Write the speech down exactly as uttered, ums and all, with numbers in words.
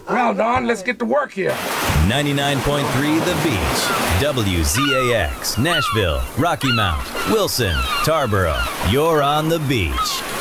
Well, Don, let's get to work here. ninety-nine point three The Beach. W Z A X, Nashville, Rocky Mount, Wilson, Tarboro. You're on the beach.